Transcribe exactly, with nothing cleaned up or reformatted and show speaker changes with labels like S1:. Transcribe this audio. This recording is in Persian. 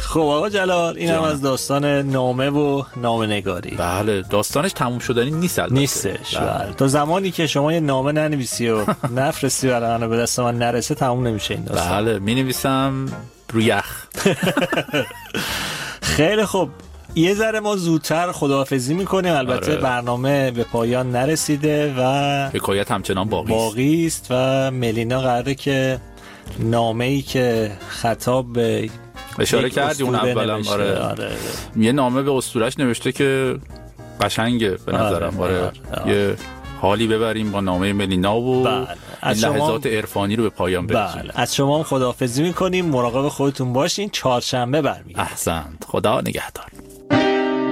S1: خب آقا جلال، این هم از داستان نامه و نامه‌نگاری.
S2: بله، داستانش تموم شدنی نیست البته.
S1: نیستش. بله. تا زمانی که شما یه نامه ننویسی و نفرستی برای من به دست من نرسه تموم نمیشه این داستان.
S2: بله، می‌نویسم روی یخ.
S1: خیلی خوب، یه ذره ما زودتر خداحافظی میکنیم. البته
S2: آره.
S1: برنامه به پایان نرسیده و
S2: حکایت همچنان باقی است.
S1: باقی است و ملینا قراره که نامه‌ای که خطاب به
S2: اشاره کردی اون اولم. آره.
S1: آره.
S2: یه نامه به اسطوره‌اش نوشته که قشنگه به نظرم. آره. آره. آره. یه حالی ببریم با نامه ملینا و
S1: بله.
S2: از لحظات عرفانی رو به پایان برسونیم.
S1: بله. از شما هم خداحافظی میکنیم. مراقب خودتون باشین. چهارشنبه برمیگردیم.
S2: احسنت. خدا نگهدار.